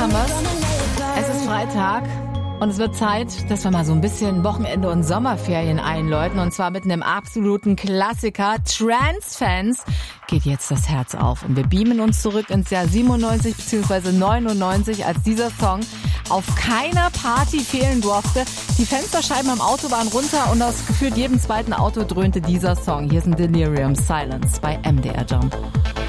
haben wir's. Es ist Freitag und es wird Zeit, dass wir mal so ein bisschen Wochenende und Sommerferien einläuten. Und zwar mit einem absoluten Klassiker. Trance-Fans geht jetzt das Herz auf. Und wir beamen uns zurück ins Jahr 97 bzw. 99, als dieser Song auf keiner Party fehlen durfte. Die Fensterscheiben am Auto waren runter und aus gefühlt jedem zweiten Auto dröhnte dieser Song. Hier sind Delirium Silence bei MDR Jump.